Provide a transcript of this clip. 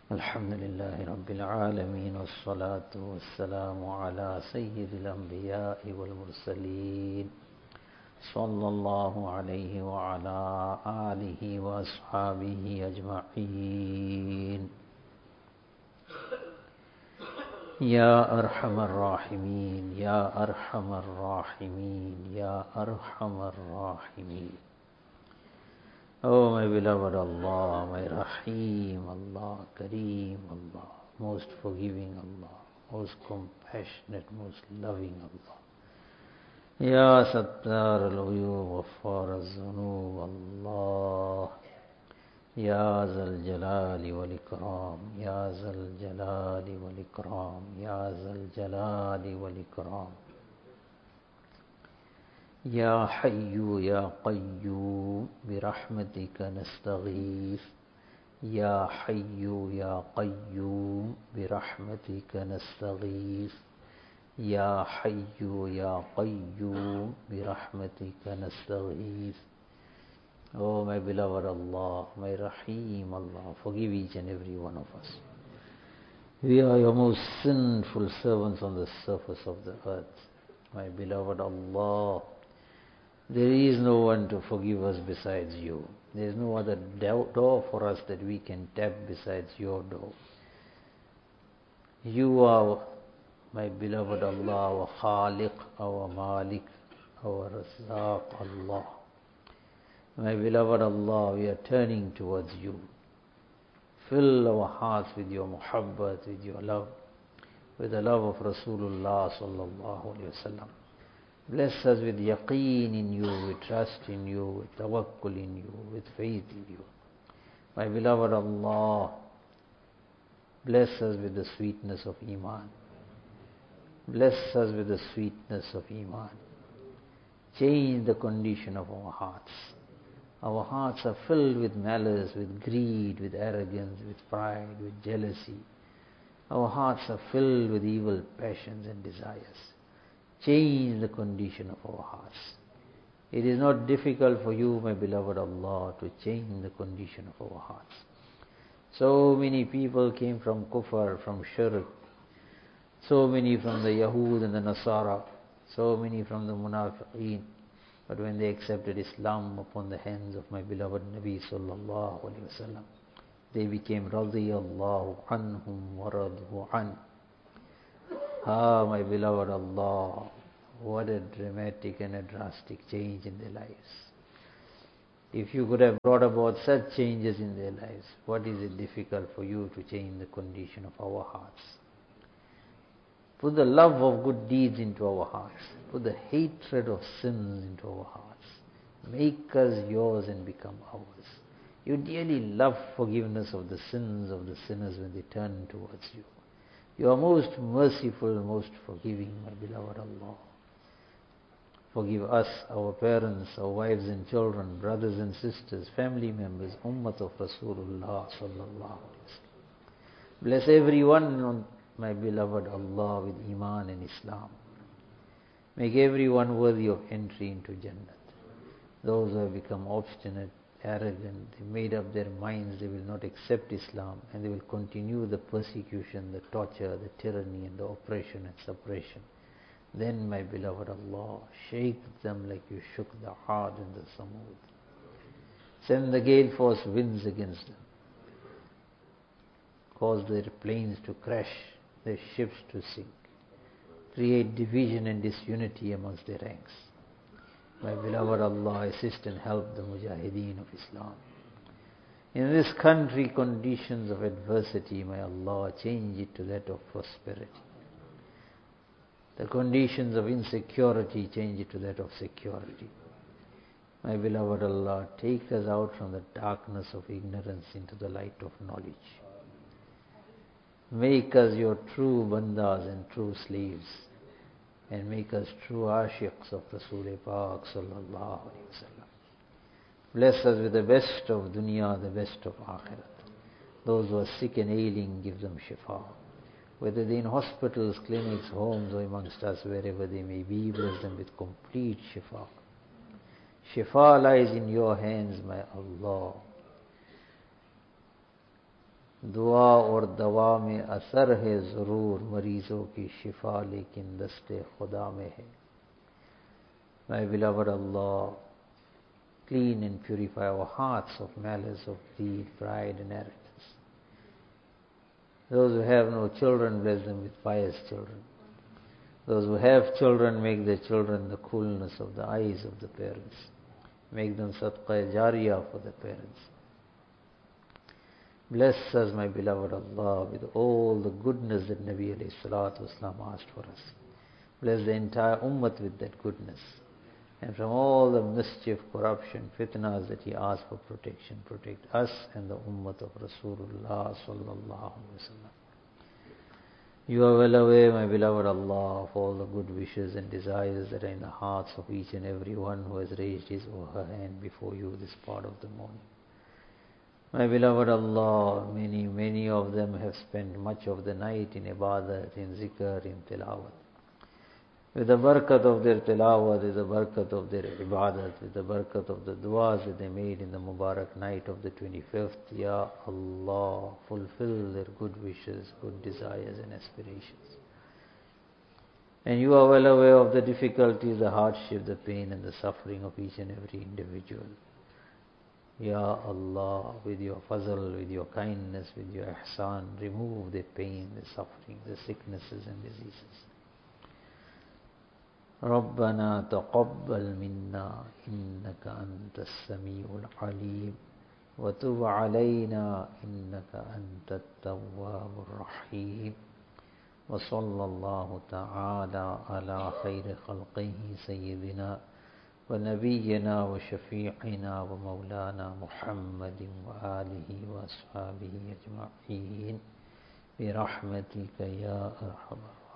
الحمد لله رب العالمين والصلاة والسلام على سيد الأنبياء والمرسلين صلى الله عليه وعلى آله وأصحابه أجمعين يا أرحم الراحمين يا أرحم الراحمين يا أرحم الراحمين. Oh my beloved Allah, my Rahim Allah, Kareem Allah, most forgiving Allah, most compassionate, most loving Allah. Ya Sattar al-Uyub, Ghaffar al-Zunub Allah, Ya Zal Jalali wal Ikram, Ya Zal Jalali wal Ikram, Ya Zal Jalali wal Ikram. يا حي يا قيوم برحمتك نستغيث يا حي يا قيوم برحمتك نستغيث يا حي يا قيوم برحمتك نستغيث. Oh my beloved Allah, my Rahim Allah, forgive each and every one of us. We are your most sinful servants on the surface of the earth. My beloved Allah, there is no one to forgive us besides you. There is no other door for us that we can tap besides your door. You are, my beloved Allah, our Khaliq, our Malik, our Razzaq Allah. My beloved Allah, we are turning towards you. Fill our hearts with your muhabbat, with your love, with the love of Rasulullah sallallahu alayhi wa sallam. Bless us with yaqeen in you, with trust in you, with tawakkul in you, with faith in you. My beloved Allah, bless us with the sweetness of Iman. Bless us with the sweetness of Iman. Change the condition of our hearts. Our hearts are filled with malice, with greed, with arrogance, with pride, with jealousy. Our hearts are filled with evil passions and desires. Change the condition of our hearts. It is not difficult for you, my beloved Allah, to change the condition of our hearts. So many people came from kufr, from shirk. So many from the Yahud and the Nasara. So many from the Munafiqeen. But when they accepted Islam upon the hands of my beloved Nabi sallallahu alayhi wa sallam, they became radiyallahu anhum wa radu an. Ah, my beloved Allah, what a dramatic and a drastic change in their lives. If you could have brought about such changes in their lives, what is it difficult for you to change the condition of our hearts? Put the love of good deeds into our hearts. Put the hatred of sins into our hearts. Make us yours and become ours. You dearly love forgiveness of the sins of the sinners when they turn towards you. You are most merciful, most forgiving, my beloved Allah. Forgive us, our parents, our wives and children, brothers and sisters, family members, Ummat of Rasulullah sallallahu alaihi wasallam. Bless everyone, my beloved Allah, with Iman and Islam. Make everyone worthy of entry into Jannat. Those who have become obstinate, arrogant, they made up their minds they will not accept Islam and they will continue the persecution, the torture, the tyranny and the oppression and suppression. Then, my beloved Allah, shake them like you shook the Aad and the Samud. Send the gale force winds against them. Cause their planes to crash, their ships to sink. Create division and disunity amongst their ranks. My beloved Allah, assist and help the Mujahideen of Islam. In this country, conditions of adversity, may Allah change it to that of prosperity. The conditions of insecurity, change it to that of security. My beloved Allah, take us out from the darkness of ignorance into the light of knowledge. Make us your true bandas and true slaves, and make us true ashiqs of Rasul Pak sallallahu alayhi wa sallam. Bless us with the best of dunya, the best of akhirat. Those who are sick and ailing, give them shifa. Whether they're in hospitals, clinics, homes, or amongst us, wherever they may be, bless them with complete shifa. Shifa lies in your hands, my Allah. दुआ और दवा में असर है ज़रूर, मरीज़ों की शिफा लेकिन दस्ते खुदा में है. My beloved Allah, clean and purify our hearts of malice, of greed, pride and arrogance. Those who have no children, bless them with pious children. Those who have children, make their children the coolness of the eyes of the parents. Make them sadqa jariyah for the parents. Bless us, my beloved Allah, with all the goodness that Nabi alayhi salatu wasalam asked for us. Bless the entire ummah with that goodness. And from all the mischief, corruption, fitnas that he asked for protection, protect us and the ummah of Rasulullah sallallahu alaihi wasallam. You are well aware, my beloved Allah, of all the good wishes and desires that are in the hearts of each and every one who has raised his or her hand before you this part of the morning. My beloved Allah, many of them have spent much of the night in ibadat, in zikr, in tilawat. With the barakat of their tilawat, with the barakat of their ibadat, with the barakat of the du'as that they made in the Mubarak night of the 25th, Ya Allah, fulfill their good wishes, good desires and aspirations. And you are well aware of the difficulties, the hardship, the pain and the suffering of each and every individual. Ya Allah, with your fazl, with your kindness, with your ihsan, remove the pain, the suffering, the sicknesses and diseases. ربنا تقبل منا إنك أنت السميع العليم وتب علينا إنك أنت التواب الرحيم وصلى الله تعالى على خير خلقه سيدنا ونبينا وشفيعنا ومولانا محمد وآله وأصحابه أجمعين برحمتك يا أرحم الراحمين.